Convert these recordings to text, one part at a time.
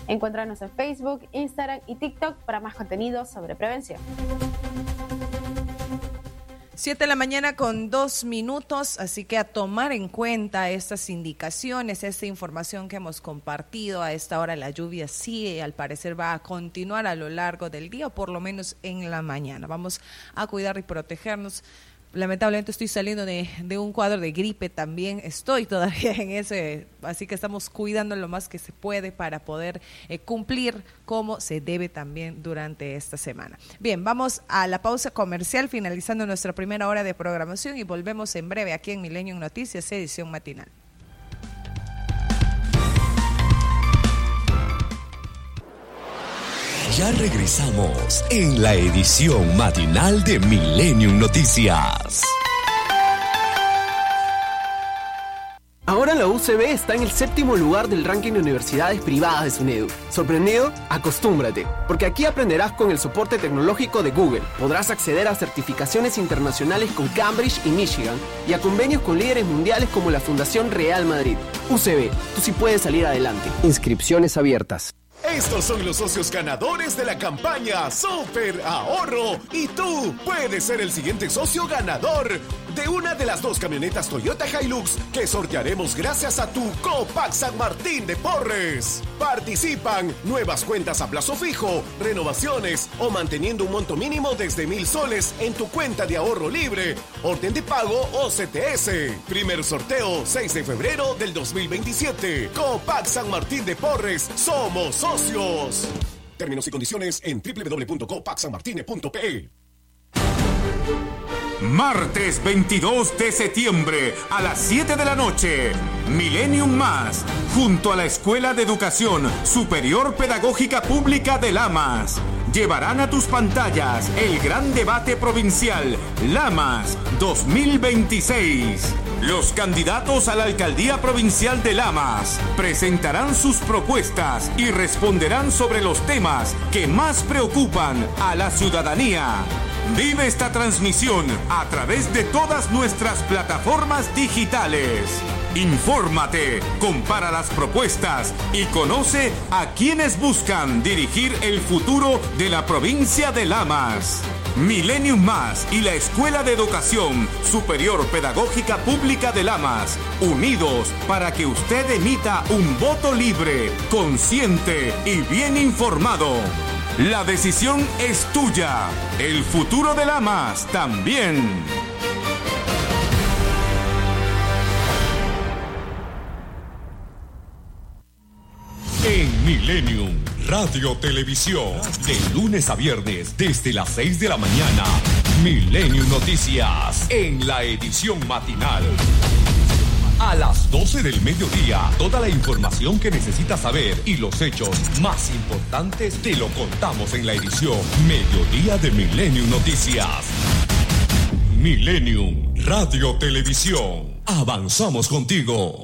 Encuéntranos en Facebook, Instagram y TikTok para más contenido sobre prevención. 7:02 a.m, así que a tomar en cuenta estas indicaciones, esta información que hemos compartido. A esta hora la lluvia sí, al parecer va a continuar a lo largo del día, o por lo menos en la mañana. Vamos a cuidar y protegernos. Lamentablemente estoy saliendo de un cuadro de gripe también, estoy todavía en ese, así que estamos cuidando lo más que se puede para poder cumplir como se debe también durante esta semana. Bien, vamos a la pausa comercial, finalizando nuestra primera hora de programación, y volvemos en breve aquí en Millennium Noticias, edición matinal. Ya regresamos en la edición matinal de Millennium Noticias. Ahora la UCB está en el 7º lugar del ranking de universidades privadas de SUNEDU. ¿Sorprendido? Acostúmbrate, porque aquí aprenderás con el soporte tecnológico de Google. Podrás acceder a certificaciones internacionales con Cambridge y Michigan y a convenios con líderes mundiales como la Fundación Real Madrid. UCB, tú sí puedes salir adelante. Inscripciones abiertas. Estos son los socios ganadores de la campaña Super Ahorro, y tú puedes ser el siguiente socio ganador de una de las 2 camionetas Toyota Hilux que sortearemos gracias a tu Copac San Martín de Porres. Participan nuevas cuentas a plazo fijo, renovaciones o manteniendo un monto mínimo desde 1,000 soles en tu cuenta de ahorro libre, orden de pago o CTS. Primer sorteo 6 de febrero del 2027. Copac San Martín de Porres, somos socios. Términos y condiciones en www.copacsanmartine.pe. Martes 22 de septiembre a las 7 de la noche, Millennium Más, junto a la Escuela de Educación Superior Pedagógica Pública de Lamas, llevarán a tus pantallas el gran debate provincial Lamas 2026. Los candidatos a la alcaldía provincial de Lamas presentarán sus propuestas y responderán sobre los temas que más preocupan a la ciudadanía. Vive esta transmisión a través de todas nuestras plataformas digitales. Infórmate, compara las propuestas y conoce a quienes buscan dirigir el futuro de la provincia de Lamas. Millennium Más y la Escuela de Educación Superior Pedagógica Pública de Lamas, unidos para que usted emita un voto libre, consciente y bien informado. La decisión es tuya. El futuro de Lamas también. En Millennium Radio Televisión, de lunes a viernes desde las 6 de la mañana, Millennium Noticias en la edición matinal. A las 12 del mediodía, toda la información que necesitas saber y los hechos más importantes te lo contamos en la edición Mediodía de Millennium Noticias. Millennium Radio Televisión. Avanzamos contigo.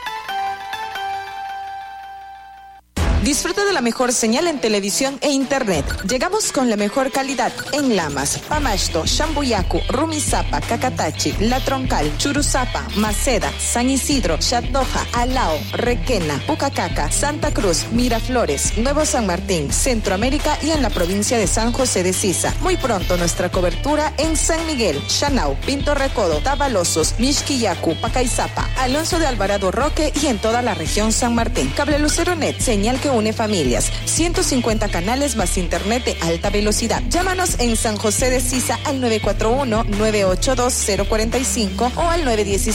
Disfruta de la mejor señal en televisión e internet. Llegamos con la mejor calidad en Lamas, Pamasto, Shambuyacu, Rumisapa, Cacatachi, La Troncal, Churuzapa, Maceda, San Isidro, Chatdoja, Alao, Requena, Pucacaca, Santa Cruz, Miraflores, Nuevo San Martín, Centroamérica y en la provincia de San José de Sisa. Muy pronto nuestra cobertura en San Miguel, Chanau, Pinto Recodo, Tabalosos, Mixquillacu, Pacaizapa, Alonso de Alvarado Roque y en toda la región San Martín. Cable Lucero Net, señal que une familias. 150 canales más internet de alta velocidad. Llámanos en San José de Sisa al 941-982-045 o al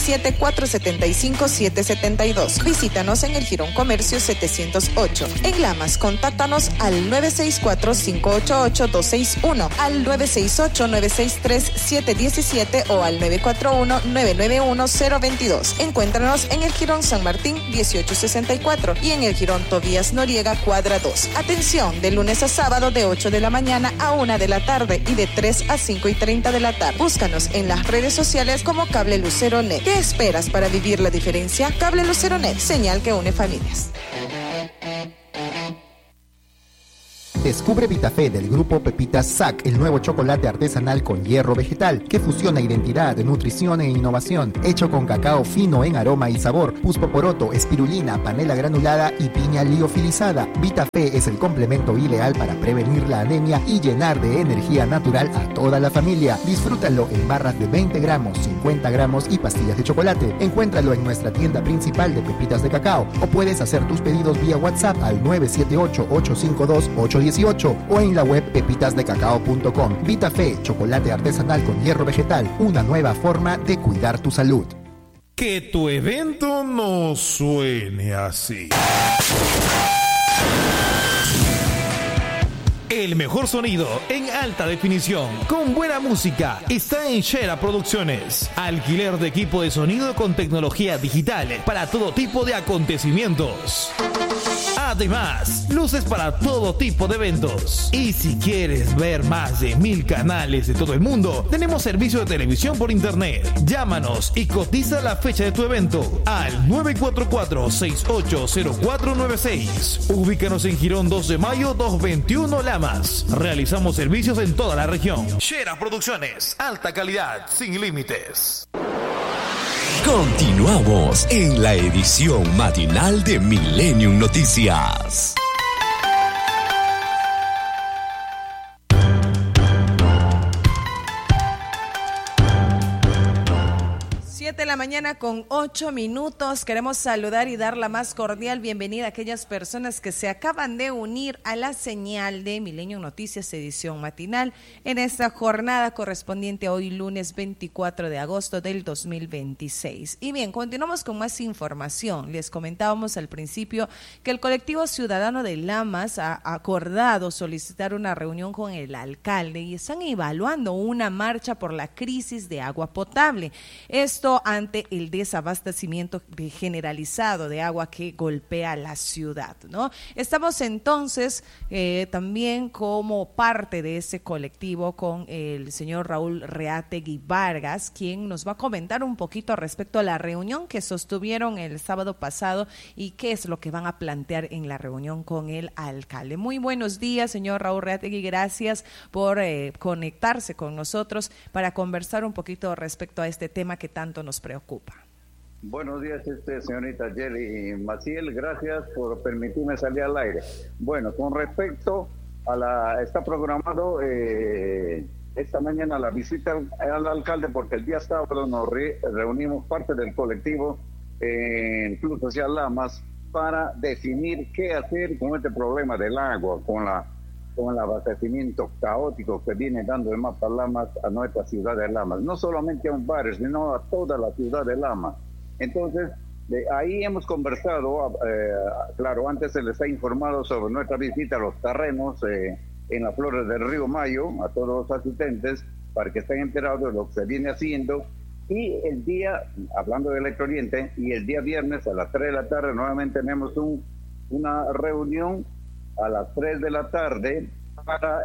917-475-772. Visítanos en el Jirón Comercio 708. En Lamas, contáctanos al 964-588-261, al 968-963-717 o al 941-991-022. Encuéntranos en el Jirón San Martín 1864 y en el Jirón Tobías Noriega cuadra 2. Atención, de lunes a sábado de 8 de la mañana a 1 de la tarde y de 3 a 5:30 de la tarde. Búscanos en las redes sociales como Cable Lucero Net. ¿Qué esperas para vivir la diferencia? Cable Lucero Net, señal que une familias. Descubre Vitafé del grupo Pepitas SAC, el nuevo chocolate artesanal con hierro vegetal que fusiona identidad, nutrición e innovación, hecho con cacao fino en aroma y sabor, puspoporoto, espirulina, panela granulada y piña liofilizada. Vitafé es el complemento ideal para prevenir la anemia y llenar de energía natural a toda la familia. Disfrútalo en barras de 20 gramos, 50 gramos y pastillas de chocolate. Encuéntralo en nuestra tienda principal de pepitas de cacao o puedes hacer tus pedidos vía WhatsApp al 978-852-818 o en la web pepitasdecacao.com. Vitafé, chocolate artesanal con hierro vegetal, una nueva forma de cuidar tu salud. Que tu evento no suene así. El mejor sonido en alta definición, con buena música, está en Shera Producciones. Alquiler de equipo de sonido con tecnología digital para todo tipo de acontecimientos. Además, luces para todo tipo de eventos. Y si quieres ver más de 1000 canales de todo el mundo, tenemos servicio de televisión por internet. Llámanos y cotiza la fecha de tu evento al 944-680496. Ubícanos en Girón 2 de Mayo 221 Lamas. Realizamos servicios en toda la región. Shera Producciones, alta calidad, sin límites. Continuamos en la edición matinal de Millennium Noticias. 7 de la mañana con 8 minutos. Queremos saludar y dar la más cordial bienvenida a aquellas personas que se acaban de unir a la señal de Millennium Noticias edición matinal en esta jornada correspondiente a hoy lunes 24 de agosto del 2026. Y bien, continuamos con más información. Les comentábamos al principio que el colectivo ciudadano de Lamas ha acordado solicitar una reunión con el alcalde y están evaluando una marcha por la crisis de agua potable. Esto ante el desabastecimiento generalizado de agua que golpea la ciudad, ¿no? Estamos entonces también como parte de ese colectivo con el señor Raúl Reategui Vargas, quien nos va a comentar un poquito respecto a la reunión que sostuvieron el sábado pasado y qué es lo que van a plantear en la reunión con el alcalde. Muy buenos días, señor Raúl Reategui, gracias por conectarse con nosotros para conversar un poquito respecto a este tema que tanto nos preocupa. Buenos días, señorita Yeli Maciel, gracias por permitirme salir al aire. Bueno, con respecto a está programado esta mañana la visita al alcalde, porque el día sábado nos reunimos parte del colectivo en Club Social Lamas para definir qué hacer con este problema del agua, con el abastecimiento caótico que viene dando el mapa Lamas a nuestra ciudad de Lamas, no solamente a un barrio, sino a toda la ciudad de Lamas. Entonces, ahí hemos conversado, claro, antes se les ha informado sobre nuestra visita a los terrenos en las flores del río Mayo, a todos los asistentes, para que estén enterados de lo que se viene haciendo. Y el día, hablando de Electro Oriente, y el día viernes a las 3 de la tarde nuevamente tenemos una reunión a las 3 de la tarde para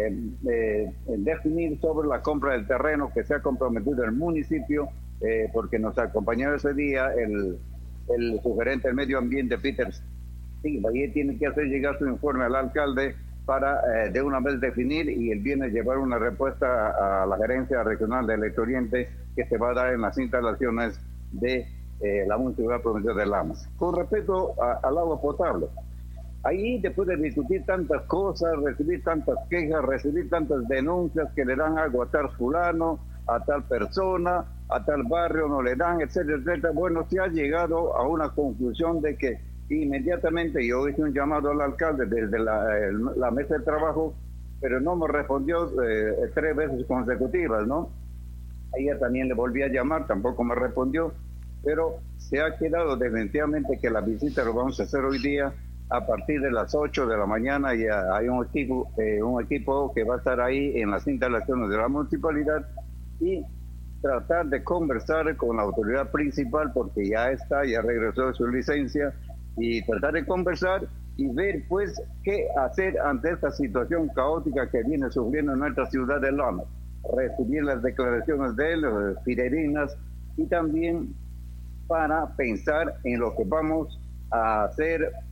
definir sobre la compra del terreno que se ha comprometido el municipio, porque nos acompañó ese día el sugerente del medio ambiente, Peter. Sí, ahí tiene que hacer llegar su informe al alcalde para de una vez definir y el viernes llevar una respuesta a la gerencia regional de Electro Oriente que se va a dar en las instalaciones de la Municipalidad Provincial de Lamas. Con respecto al agua potable, ahí después de discutir tantas cosas, recibir tantas quejas, recibir tantas denuncias que le dan agua a tal fulano, a tal persona, a tal barrio no le dan, etcétera, etcétera. Bueno, se ha llegado a una conclusión de que inmediatamente yo hice un llamado al alcalde desde la mesa de trabajo, pero no me respondió 3 veces consecutivas, ¿no? A ella también le volví a llamar, tampoco me respondió, pero se ha quedado definitivamente que la visita lo vamos a hacer hoy día a partir de las 8 de la mañana. Y hay un equipo que va a estar ahí en las instalaciones de la municipalidad y tratar de conversar con la autoridad principal, porque ya regresó de su licencia, y tratar de conversar y ver pues qué hacer ante esta situación caótica que viene sufriendo nuestra ciudad de Lamas. Recibir las declaraciones de él, fidedignas, y también para pensar en lo que vamos a hacer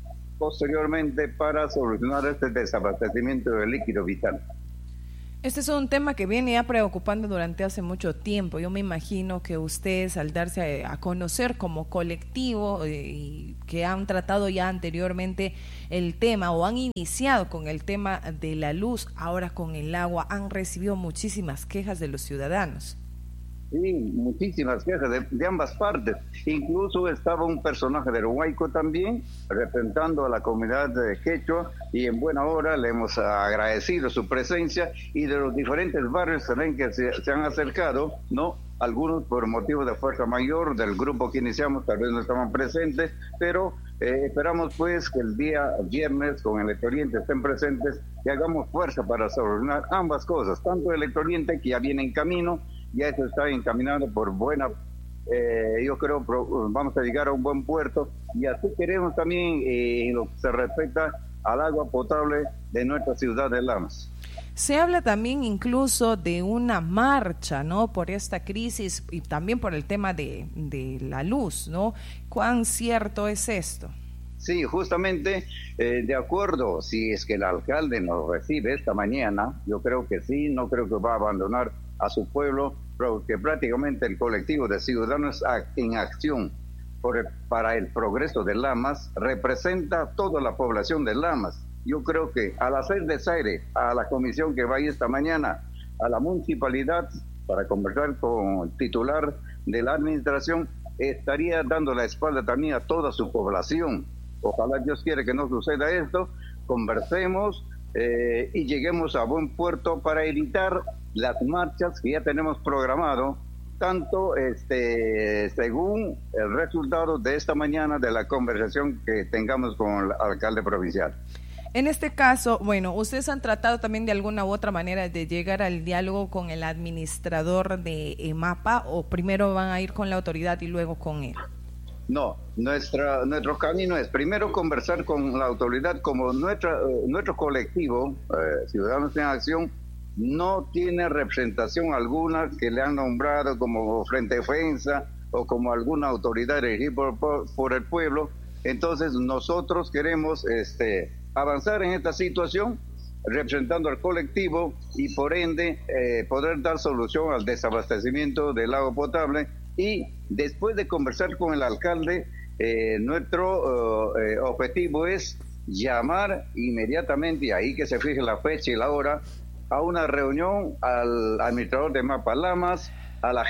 posteriormente para solucionar este desabastecimiento de líquido vital. Este es un tema que viene ya preocupando durante hace mucho tiempo. Yo me imagino que ustedes, al darse a conocer como colectivo y que han tratado ya anteriormente el tema o han iniciado con el tema de la luz, ahora con el agua, han recibido muchísimas quejas de los ciudadanos. Sí, muchísimas quejas de ambas partes. Incluso estaba un personaje de Huayco también, representando a la comunidad de Quechua, y en buena hora le hemos agradecido su presencia, y de los diferentes barrios también que se han acercado, ¿no? Algunos por motivo de fuerza mayor del grupo que iniciamos tal vez no estaban presentes, pero esperamos pues que el día viernes con Electrooriente estén presentes y hagamos fuerza para solucionar ambas cosas, tanto Electrooriente que ya viene en camino, ya eso está encaminado por buena, yo creo vamos a llegar a un buen puerto, y así queremos también en lo que se respecta al agua potable de nuestra ciudad de Lamas. Se habla también incluso de una marcha, ¿no?, por esta crisis y también por el tema de la luz, ¿no? ¿Cuán cierto es esto? Sí, justamente, de acuerdo, si es que el alcalde nos recibe esta mañana, yo creo que sí, no creo que va a abandonar a su pueblo, porque prácticamente el colectivo de ciudadanos en acción para el progreso de Lamas representa toda la población de Lamas. Yo creo que al hacer desaire a la comisión que va a ir esta mañana a la municipalidad para conversar con el titular de la administración, estaría dando la espalda también a toda su población. Ojalá Dios quiera que no suceda esto, conversemos y lleguemos a buen puerto para evitar las marchas que ya tenemos programado, tanto según el resultado de esta mañana de la conversación que tengamos con el alcalde provincial. En este caso, bueno, ustedes han tratado también de alguna u otra manera de llegar al diálogo con el administrador de EMAPA, o primero van a ir con la autoridad y luego con él. No, nuestro camino es primero conversar con la autoridad, como nuestro colectivo, Ciudadanos en Acción, no tiene representación alguna que le han nombrado como Frente Defensa o como alguna autoridad elegida por el pueblo. Entonces nosotros queremos avanzar en esta situación representando al colectivo y por ende poder dar solución al desabastecimiento del agua potable. Y después de conversar con el alcalde, nuestro objetivo es llamar inmediatamente, y ahí que se fije la fecha y la hora, a una reunión al administrador de EMAPA Lamas, al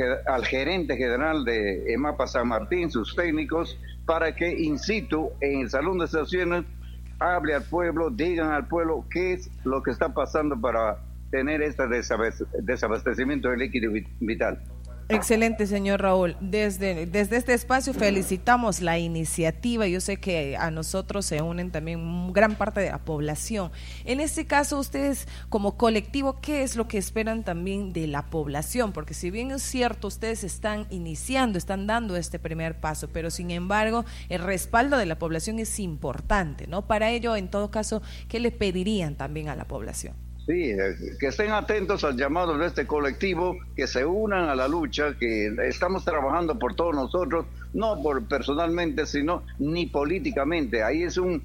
gerente general de EMAPA San Martín, sus técnicos, para que in situ, en el salón de sesiones, hable al pueblo, digan al pueblo qué es lo que está pasando para tener este desabastecimiento de líquido vital. Excelente, señor Raúl. Desde este espacio felicitamos la iniciativa. Yo sé que a nosotros se unen también gran parte de la población. En este caso, ustedes como colectivo, ¿qué es lo que esperan también de la población? Porque si bien es cierto, ustedes están iniciando, están dando este primer paso, pero sin embargo, el respaldo de la población es importante, ¿no? Para ello, en todo caso, ¿qué le pedirían también a la población? Sí, que estén atentos al llamado de este colectivo, que se unan a la lucha, que estamos trabajando por todos nosotros, no por personalmente, sino ni políticamente. Ahí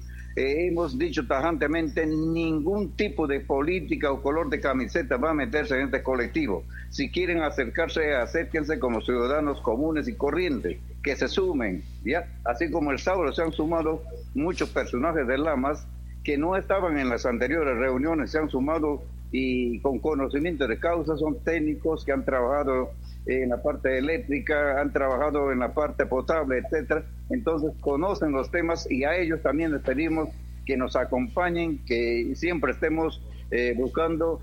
hemos dicho tajantemente, ningún tipo de política o color de camiseta va a meterse en este colectivo. Si quieren acercarse, acérquense como ciudadanos comunes y corrientes, que se sumen, ¿ya? Así como el sábado se han sumado muchos personajes de Lamas, que no estaban en las anteriores reuniones, se han sumado y con conocimiento de causa, son técnicos que han trabajado en la parte eléctrica, han trabajado en la parte potable, etcétera. Entonces conocen los temas y a ellos también les pedimos que nos acompañen, que siempre estemos buscando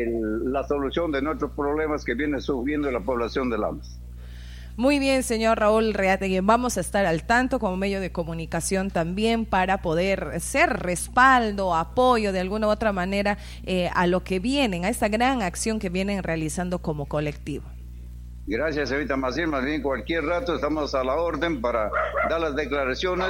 la solución de nuestros problemas que viene sufriendo la población de Lamas. Muy bien, señor Raúl Reategui, vamos a estar al tanto como medio de comunicación también para poder ser respaldo, apoyo de alguna u otra manera a lo que vienen, a esta gran acción que vienen realizando como colectivo. Gracias, señorita Maciel. Más bien, cualquier rato estamos a la orden para dar las declaraciones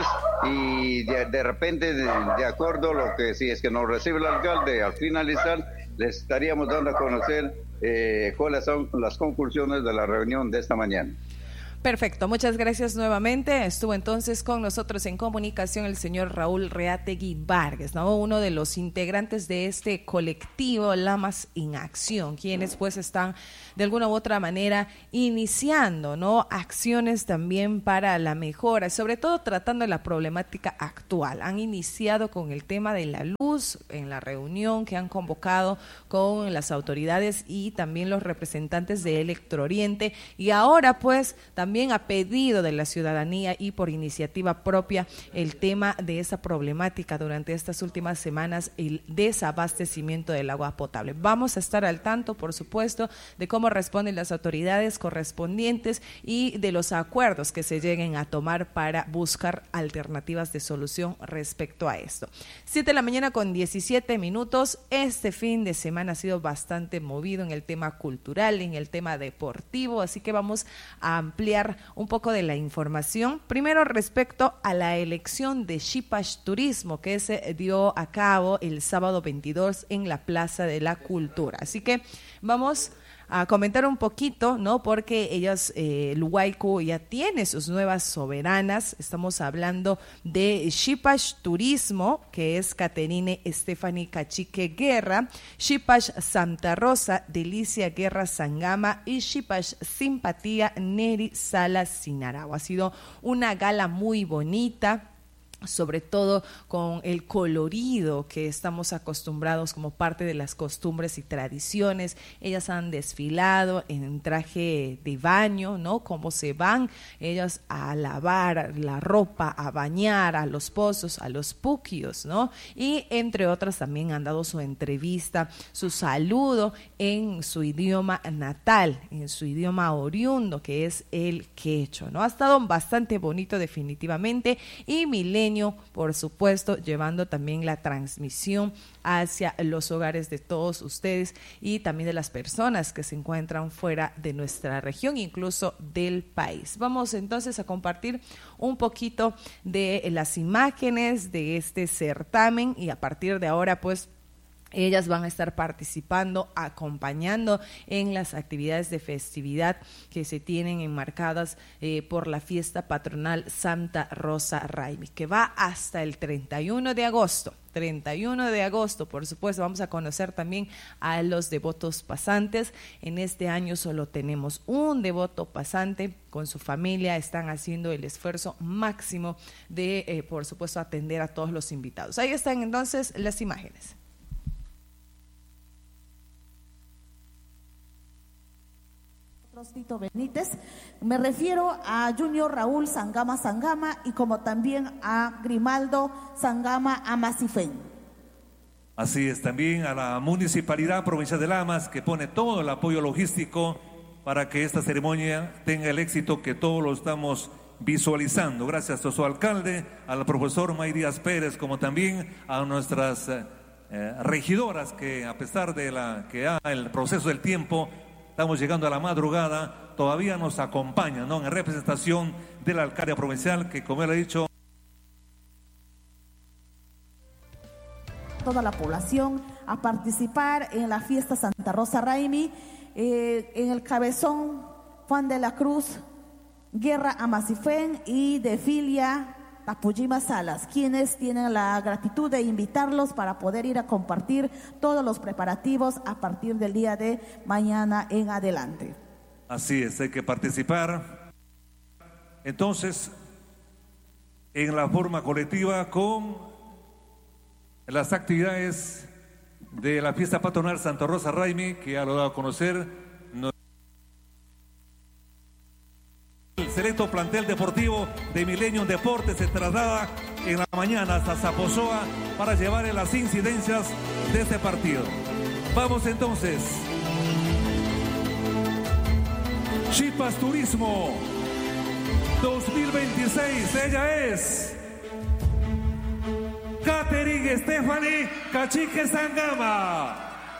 y de repente, de acuerdo a lo que, si es que nos recibe el alcalde, al finalizar, les estaríamos dando a conocer cuáles son las conclusiones de la reunión de esta mañana. Perfecto, muchas gracias nuevamente. Estuvo entonces con nosotros en comunicación el señor Raúl Reategui Vargas, ¿no? Uno de los integrantes de este colectivo Lamas en Acción, quienes pues están de alguna u otra manera iniciando, ¿no?, acciones también para la mejora, sobre todo tratando de la problemática actual. Han iniciado con el tema de la luz en la reunión que han convocado con las autoridades y también los representantes de Electrooriente, y ahora pues también a pedido de la ciudadanía y por iniciativa propia el tema de esa problemática durante estas últimas semanas, el desabastecimiento del agua potable. Vamos a estar al tanto, por supuesto, de cómo responden las autoridades correspondientes y de los acuerdos que se lleguen a tomar para buscar alternativas de solución respecto a esto. 7:17 a.m. Este fin de semana ha sido bastante movido en el tema cultural, en el tema deportivo, así que vamos a ampliar un poco de la información. Primero, respecto a la elección de Xipash Turismo que se dio a cabo el sábado 22 en la Plaza de la Cultura. Así que vamos a comentar un poquito, ¿no? Porque ellas, Luhuayco ya tiene sus nuevas soberanas. Estamos hablando de Xipash Turismo, que es Caterine Stephanie Cachique Guerra, Xipash Santa Rosa, Delicia Guerra Sangama y Xipash Simpatía Neri Sala Sinaragua. Ha sido una gala muy bonita, sobre todo con el colorido que estamos acostumbrados como parte de las costumbres y tradiciones. Ellas han desfilado en traje de baño, ¿no? Cómo se van ellas a lavar la ropa, a bañar a los pozos, a los puquios, ¿no? Y entre otras también han dado su entrevista, su saludo en su idioma natal, en su idioma oriundo, que es el quechua, ¿no? Ha estado bastante bonito definitivamente, y Milenio, por supuesto, llevando también la transmisión hacia los hogares de todos ustedes y también de las personas que se encuentran fuera de nuestra región, incluso del país. Vamos entonces a compartir un poquito de las imágenes de este certamen, y a partir de ahora pues ellas van a estar participando, acompañando en las actividades de festividad que se tienen enmarcadas por la fiesta patronal Santa Rosa Raimi, que va hasta el 31 de agosto. 31 de agosto, por supuesto, vamos a conocer también a los devotos pasantes. En este año solo tenemos un devoto pasante con su familia. Están haciendo el esfuerzo máximo de, por supuesto, atender a todos los invitados. Ahí están entonces las imágenes. Tito Benítez, me refiero a Junior Raúl Sangama Sangama y como también a Grimaldo Sangama Amasifén. Así es, también a la Municipalidad Provincial de Lamas, que pone todo el apoyo logístico para que esta ceremonia tenga el éxito que todos lo estamos visualizando. Gracias a su alcalde, al profesor May Díaz Pérez, como también a nuestras regidoras, que a pesar de el proceso del tiempo, estamos llegando a la madrugada, todavía nos acompañan, ¿no?, en representación de la alcaldía provincial, que, como él ha dicho, toda la población a participar en la fiesta Santa Rosa Raimi, en el cabezón Juan de la Cruz Guerra Amasifén y de Filia Tapujima Salas, quienes tienen la gratitud de invitarlos para poder ir a compartir todos los preparativos a partir del día de mañana en adelante. Así es, hay que participar entonces en la forma colectiva con las actividades de la fiesta patronal Santa Rosa Raimi, que ya lo he dado a conocer. El selecto plantel deportivo de Millennium Deportes se traslada en la mañana hasta Zaposoa para llevar las incidencias de este partido. Vamos entonces. Xipash Turismo 2026, ella es Caterine Stephanie Cachique Sangama,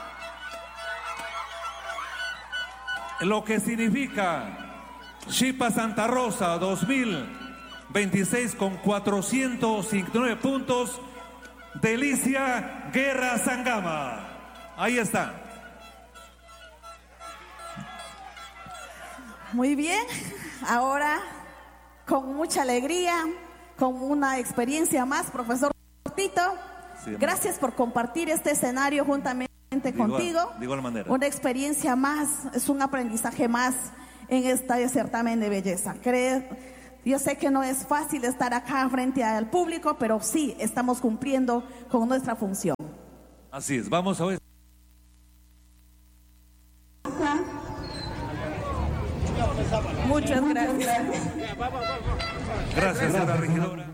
lo que significa Xipash Santa Rosa 2026 con 459 puntos. Delicia Guerra Sangama. Ahí está. Muy bien, ahora con mucha alegría, con una experiencia más, profesor Tito, sí, gracias por compartir este escenario juntamente contigo. De igual manera. Una experiencia más, es un aprendizaje más en este certamen de belleza. Yo sé que no es fácil estar acá frente al público, pero sí, estamos cumpliendo con nuestra función. Así es, vamos a ver. Muchas gracias. Gracias a la regidora.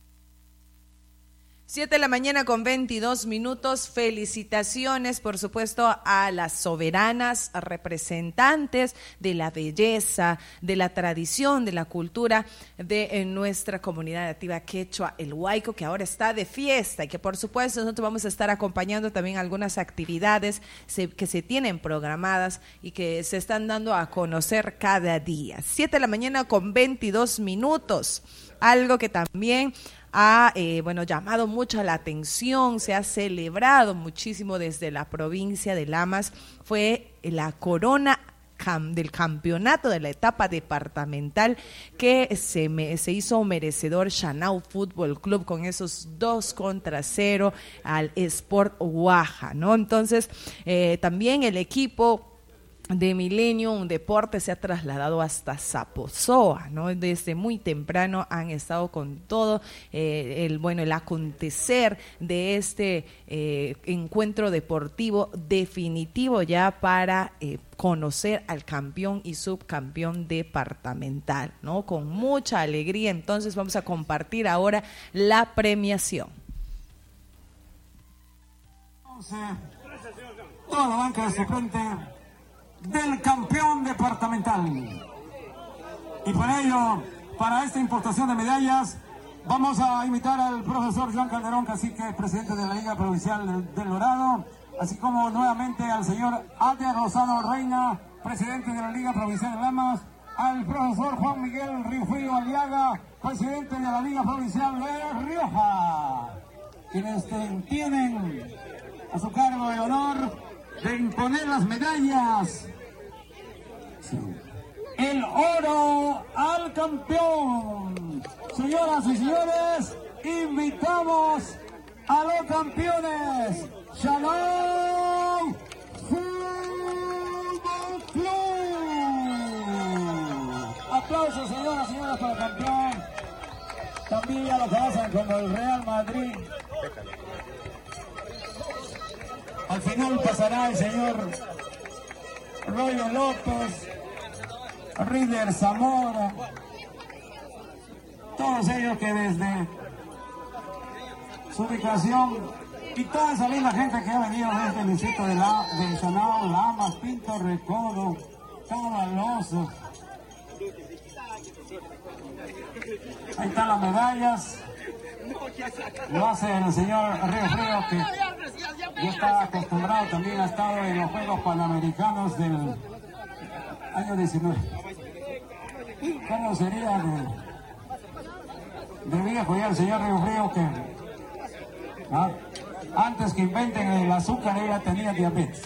7 de la mañana con 22 minutos. Felicitaciones, por supuesto, a las soberanas representantes de la belleza, de la tradición, de la cultura de nuestra comunidad nativa quechua, el Huayco, que ahora está de fiesta y que, por supuesto, nosotros vamos a estar acompañando también algunas actividades que se tienen programadas y que se están dando a conocer cada día. 7 de la mañana con 22 minutos. Algo que también ha llamado mucho la atención, se ha celebrado muchísimo desde la provincia de Lamas, fue la corona del campeonato de la etapa departamental que se hizo merecedor Chanao Fútbol Club con esos 2-0 al Sport Oaxaca, ¿no? Entonces, también el equipo de Millennium Deporte se ha trasladado hasta Zaposoa, ¿no? Desde muy temprano han estado con todo el acontecer de este encuentro deportivo definitivo ya para conocer al campeón y subcampeón departamental, ¿no? Con mucha alegría. Entonces vamos a compartir ahora la premiación. Toda la banca de suplente del campeón departamental. Y por ello, para esta importación de medallas, vamos a invitar al profesor Joan Calderón Cacique, presidente de la Liga Provincial del Dorado, así como nuevamente al señor Adrián Rosado Reina, presidente de la Liga Provincial de Lamas, al profesor Juan Miguel Riofrío Aliaga, presidente de la Liga Provincial de Rioja, quienes tienen a su cargo el honor de imponer las medallas. El oro al campeón. Señoras y señores, invitamos a los campeones Chanao Fútbol Club. Aplausos, señoras y señores, para el campeón. También ya lo conocen como el Real Madrid. Al final pasará el señor Royo López, Rider Zamora, todos ellos que desde su ubicación y toda esa linda gente que ha venido desde el distrito de Chanao, Lamas, Pinto Recodo, Tabaloso. Ahí están las medallas. Lo hace el señor Río Frío, que ya está acostumbrado, también ha estado en los Juegos Panamericanos del año 19. ¿Cómo sería de viejo ya el señor Río Frío que antes que inventen el azúcar ella tenía diabetes?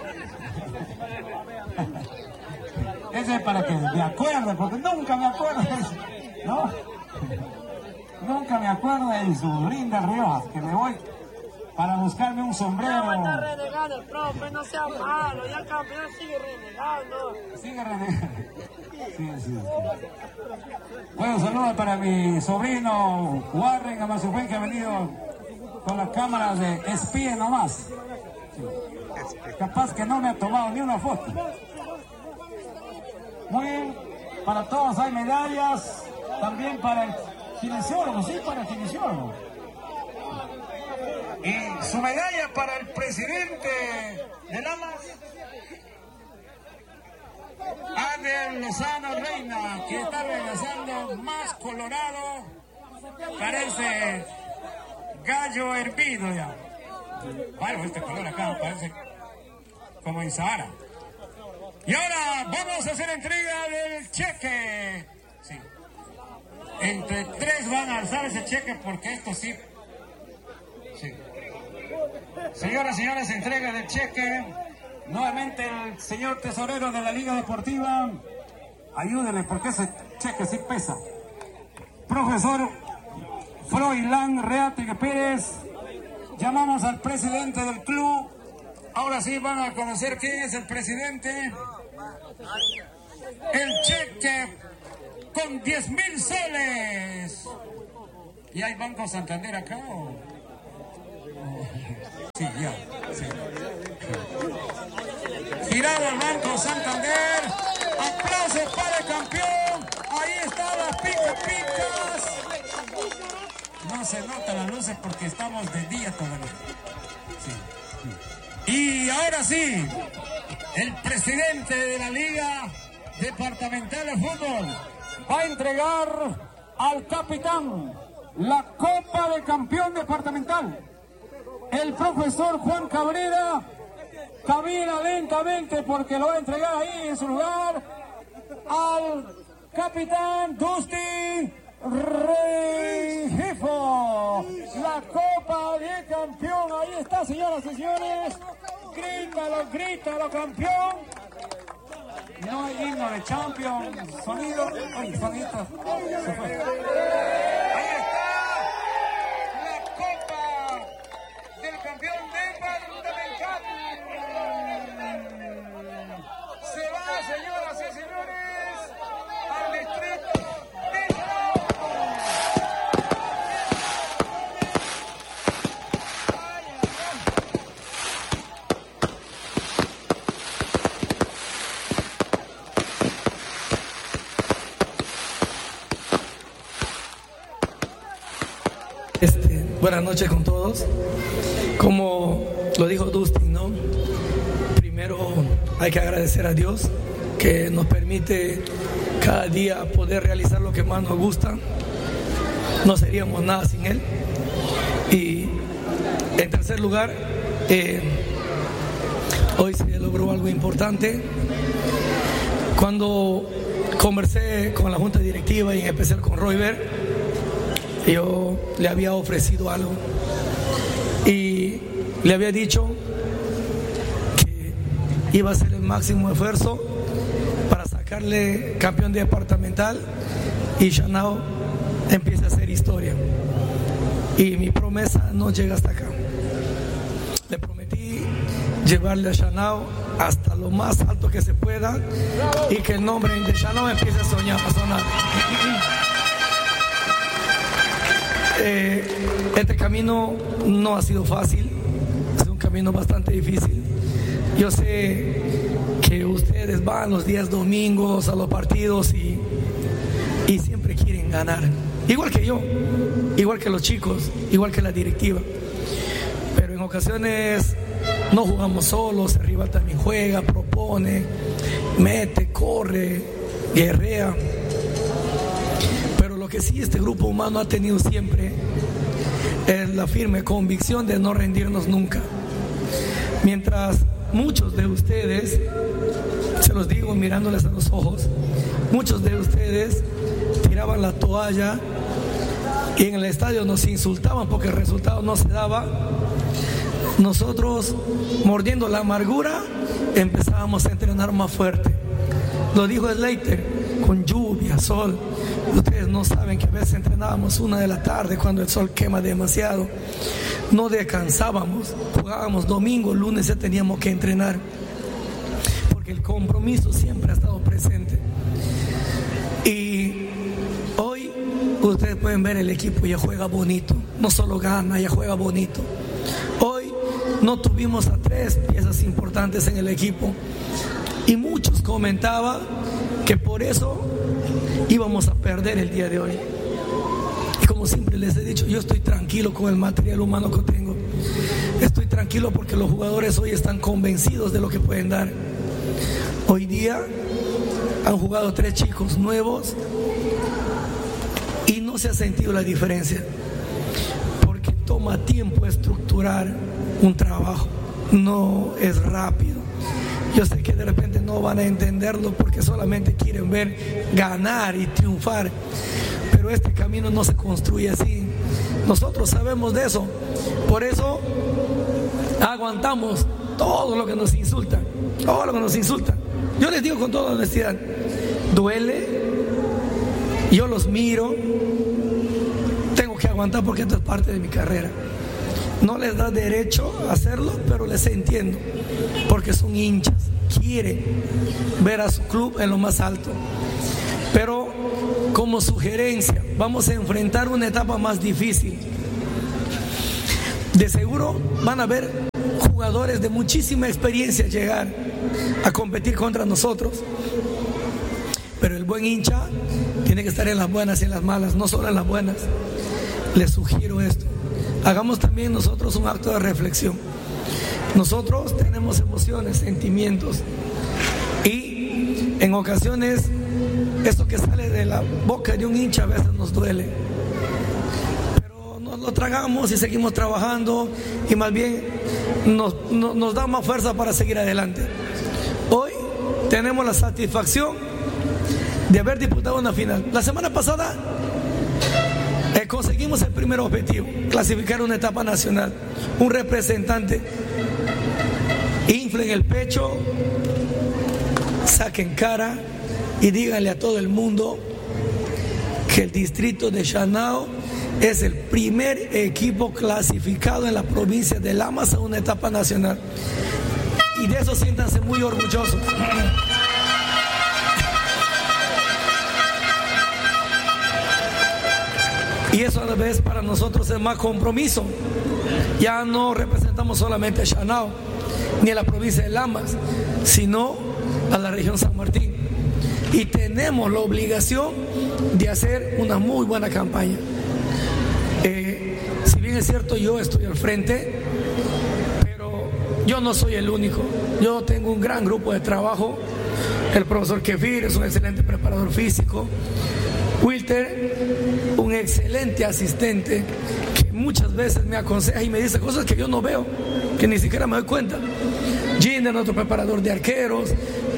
Ese es para que me acuerde, porque nunca me acuerdo, ¿no? Nunca me acuerdo de su linda Riojas, que me voy para buscarme un sombrero. No, está renegando el profe, no sea malo, ya el campeón sigue renegando. Sigue renegando. Sí. Bueno, saludos para mi sobrino Warren Amazufén, que ha venido con las cámaras de espía nomás. Sí. Capaz que no me ha tomado ni una foto. Muy bien, para todos hay medallas, también para el kinesiólogo, sí, para el kinesiólogo. Y su medalla para el presidente de Lamas, Adrián Lozano Reina, que está regresando más colorado, parece gallo hervido ya. Bueno, este color acá parece como en Sahara. Y ahora vamos a hacer entrega del cheque. Sí. Entre tres van a alzar ese cheque porque esto sí. Sí. Señoras y señores, entrega del cheque. Nuevamente el señor tesorero de la Liga Deportiva, ayúdenle porque ese cheque sí pesa. Profesor Froilán Reategui Pérez, llamamos al presidente del club. Ahora sí van a conocer quién es el presidente. El cheque con 10,000 soles. ¿Y hay Banco Santander acá o...? Sí, ya. Sí. Girado al Banco Santander. Aplausos para el campeón. Ahí están las picas. No se notan las luces porque estamos de día todavía. Sí. Y ahora sí, el presidente de la Liga Departamental de Fútbol va a entregar al capitán la Copa de Campeón Departamental. El profesor Juan Cabrera camina lentamente porque lo va a entregar ahí en su lugar al capitán Dustin Rengifo. La Copa de Campeón, ahí está, señoras y señores. Grítalo, campeón. No hay himno de Champions. Sonido. Ay, sonito. Se fue. Ahí está la Copa del Campeón Departamental. Se va, señoras y señores, al distrito de Buenas noches con todos. Como lo dijo Dustin, ¿no? Primero hay que agradecer a Dios que nos permite cada día poder realizar lo que más nos gusta. No seríamos nada sin Él. Y en tercer lugar, hoy se logró algo importante. Cuando conversé con la junta directiva y en especial con Royber, yo le había ofrecido algo y le había dicho que iba a hacer el máximo esfuerzo para sacarle campeón departamental y Shanao empiece a hacer historia. Y mi promesa no llega hasta acá. Le prometí llevarle a Shanao hasta lo más alto que se pueda y que el nombre de Shanao empiece a sonar. Este camino no ha sido fácil, es un camino bastante difícil. Yo sé que ustedes van los días domingos a los partidos y siempre quieren ganar, igual que yo, igual que los chicos, igual que la directiva. Pero en ocasiones no jugamos solos, el rival también juega, propone, mete, corre, guerrea. Lo que sí este grupo humano ha tenido siempre es la firme convicción de no rendirnos nunca. Mientras muchos de ustedes, se los digo mirándoles a los ojos, muchos de ustedes tiraban la toalla y en el estadio nos insultaban porque el resultado no se daba, nosotros, mordiendo la amargura, empezábamos a entrenar más fuerte. Lo dijo Slater, con lluvia, sol. Ustedes no saben que a veces entrenábamos 1 de la tarde cuando el sol quema demasiado. No descansábamos, jugábamos domingo, lunes ya teníamos que entrenar. Porque el compromiso siempre ha estado presente. Y hoy ustedes pueden ver el equipo ya juega bonito. No solo gana, ya juega bonito. Hoy no tuvimos a 3 piezas importantes en el equipo. Y muchos comentaban que por eso íbamos a perder el día de hoy. Y como siempre les he dicho, yo estoy tranquilo con el material humano que tengo. Estoy tranquilo porque los jugadores hoy están convencidos de lo que pueden dar. Hoy día han jugado 3 chicos nuevos y no se ha sentido la diferencia. Porque toma tiempo estructurar un trabajo. No es rápido. Yo sé que de repente no van a entenderlo porque solamente quieren ver ganar y triunfar, pero este camino no se construye así. Nosotros sabemos de eso, por eso aguantamos todo lo que nos insultan, todo lo que nos insultan. Yo les digo con toda honestidad, duele, yo los miro, tengo que aguantar porque esto es parte de mi carrera. No les da derecho a hacerlo, pero les entiendo, porque son hinchas, quieren ver a su club en lo más alto. Pero como sugerencia, vamos a enfrentar una etapa más difícil. De seguro van a ver jugadores de muchísima experiencia llegar a competir contra nosotros. Pero el buen hincha tiene que estar en las buenas y en las malas, no solo en las buenas. Les sugiero esto. Hagamos también nosotros un acto de reflexión. Nosotros tenemos emociones, sentimientos, y en ocasiones esto que sale de la boca de un hincha a veces nos duele, pero nos lo tragamos y seguimos trabajando, y más bien nos da más fuerza para seguir adelante. Hoy tenemos la satisfacción de haber disputado una final. La semana pasada conseguimos el primer objetivo, clasificar una etapa nacional. Un representante, inflen el pecho, saquen cara y díganle a todo el mundo que el distrito de Chanao es el primer equipo clasificado en la provincia de Lamas a una etapa nacional. Y de eso siéntanse muy orgullosos. Y eso a la vez para nosotros es más compromiso. Ya no representamos solamente a Chanao ni a la provincia de Lamas, sino a la región San Martín. Y tenemos la obligación de hacer una muy buena campaña. Si bien es cierto, yo estoy al frente, pero yo no soy el único. Yo tengo un gran grupo de trabajo. El profesor Kefir es un excelente preparador físico. Wilter, un excelente asistente que muchas veces me aconseja y me dice cosas que yo no veo, que ni siquiera me doy cuenta. Giner, nuestro preparador de arqueros.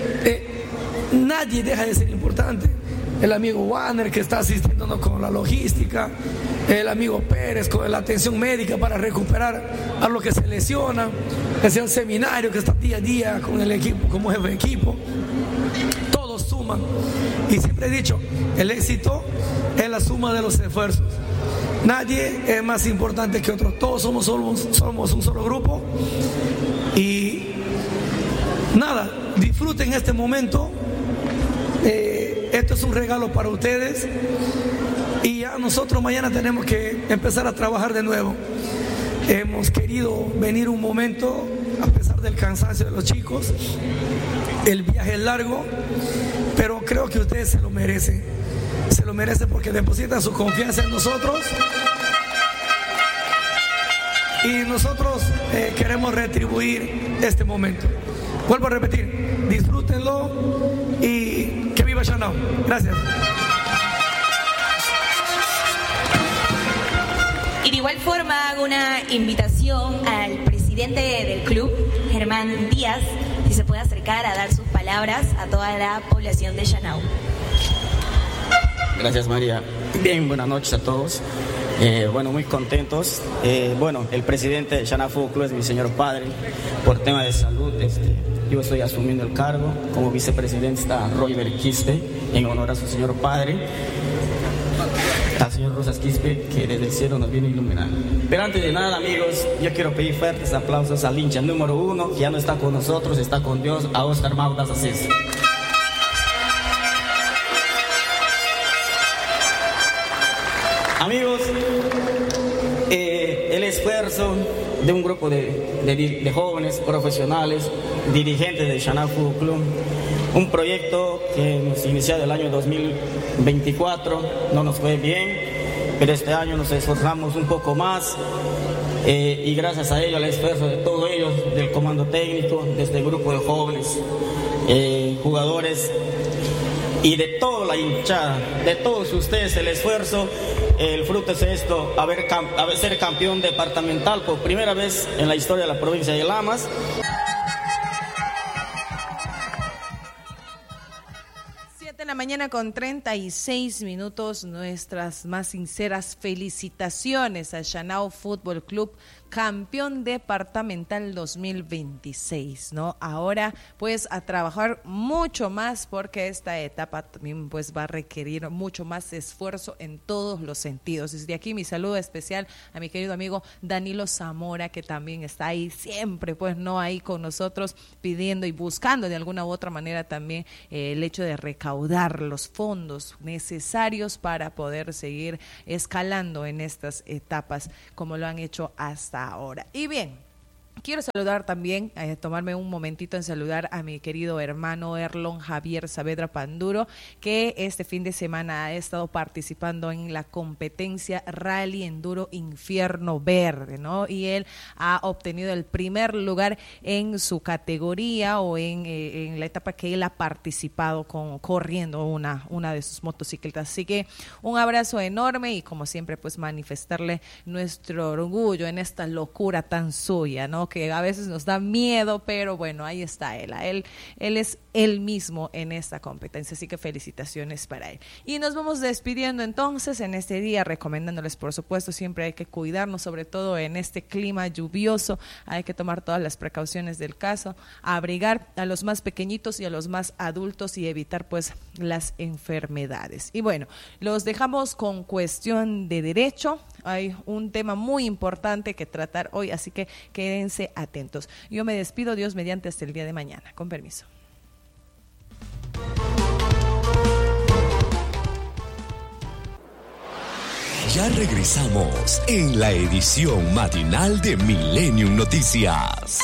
Nadie deja de ser importante. El amigo Warner, que está asistiéndonos con la logística. El amigo Pérez con la atención médica para recuperar a los que se lesionan. El señor Seminario, que está día a día con el equipo, como jefe de equipo. Todos suman. Y siempre he dicho, el éxito es la suma de los esfuerzos. Nadie es más importante que otro. Todos somos un solo grupo. Y nada, disfruten este momento. Esto es un regalo para ustedes. Y ya nosotros mañana tenemos que empezar a trabajar de nuevo. Hemos querido venir un momento, a pesar del cansancio de los chicos. El viaje es largo, pero creo que ustedes se lo merecen. Se lo merecen porque depositan su confianza en nosotros. Y nosotros queremos retribuir este momento. Vuelvo a repetir, disfrútenlo y que viva Chanao. Gracias. Y de igual forma hago una invitación al presidente del club, Germán Díaz, si se puede acercar a dar sus palabras a toda la población de Chanao. Gracias, María. Bien, buenas noches a todos. Muy contentos. El presidente de Chanao Fútbol Club es mi señor padre. Por tema de salud, yo estoy asumiendo el cargo. Como vicepresidente está Royber Quispe, en honor a su señor padre, al señor Rosas Quispe, que desde el cielo nos viene iluminando. Pero antes de nada, amigos, yo quiero pedir fuertes aplausos al hincha número 1, que ya no está con nosotros, está con Dios, a Oscar Maudas Asís. Amigos, el esfuerzo de un grupo de jóvenes profesionales, dirigentes de Chanao Fútbol Club, un proyecto que nos inició el año 2024, no nos fue bien, pero este año nos esforzamos un poco más, y gracias a ello, al esfuerzo de todos ellos, del comando técnico, de este grupo de jóvenes, jugadores y de toda la hinchada, de todos ustedes, el esfuerzo, el fruto es esto, ser campeón departamental por primera vez en la historia de la provincia de Lamas. Mañana con 36 minutos, nuestras más sinceras felicitaciones a Chanao Fútbol Club, campeón departamental 2026, ¿no? Ahora pues a trabajar mucho más porque esta etapa también pues va a requerir mucho más esfuerzo en todos los sentidos. Desde aquí mi saludo especial a mi querido amigo Danilo Zamora, que también está ahí siempre, pues no ahí con nosotros pidiendo y buscando de alguna u otra manera también el hecho de recaudar los fondos necesarios para poder seguir escalando en estas etapas como lo han hecho hasta ahora. Y bien, quiero saludar también, tomarme un momentito en saludar a mi querido hermano Erlon Javier Saavedra Panduro, que este fin de semana ha estado participando en la competencia Rally Enduro Infierno Verde, ¿no? Y él ha obtenido el primer lugar en su categoría o en la etapa que él ha participado corriendo una de sus motocicletas. Así que un abrazo enorme y como siempre pues manifestarle nuestro orgullo en esta locura tan suya, ¿no? Que a veces nos da miedo, pero bueno, ahí está él es él mismo en esta competencia, así que felicitaciones para él. Y nos vamos despidiendo entonces en este día, recomendándoles, por supuesto, siempre hay que cuidarnos, sobre todo en este clima lluvioso, hay que tomar todas las precauciones del caso, abrigar a los más pequeñitos y a los más adultos y evitar pues las enfermedades. Y bueno, los dejamos con cuestión de derecho. Hay un tema muy importante que tratar hoy, así que quédense atentos. Yo me despido, Dios mediante, hasta el día de mañana. Con permiso. Ya regresamos en la edición matinal de Millennium Noticias.